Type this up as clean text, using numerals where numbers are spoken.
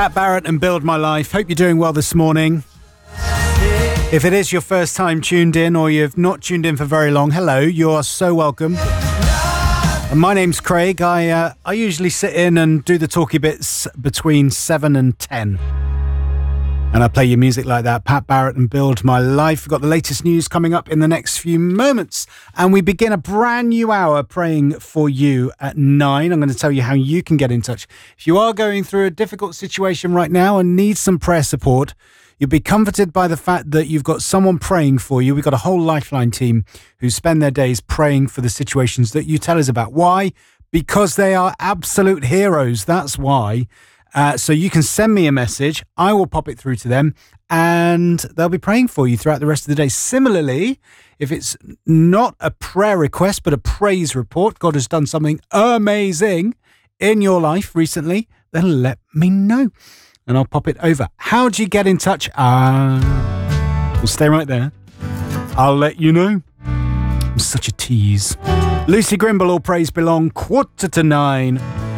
Pat Barrett and Build My Life. Hope you're doing well this morning. If it is your first time tuned in or you've not tuned in for very long, hello, you are so welcome. And my name's Craig. I usually sit in and do the talky bits between 7 and 10. And I play your music like that. Pat Barrett and Build My Life. We've got the latest news coming up in the next few moments. And we begin a brand new hour praying for you at 9. I'm going to tell you how you can get in touch. If you are going through a difficult situation right now and need some prayer support, you'll be comforted by the fact that you've got someone praying for you. We've got a whole Lifeline team who spend their days praying for the situations that you tell us about. Why? Because they are absolute heroes. That's why. So you can send me a message. I will pop it through to them and they'll be praying for you throughout the rest of the day. Similarly, if it's not a prayer request, but a praise report, God has done something amazing in your life recently, then let me know and I'll pop it over. How do you get in touch? We'll stay right there. I'll let you know. I'm such a tease. Lucy Grimble, All Praise Belong, 8:45.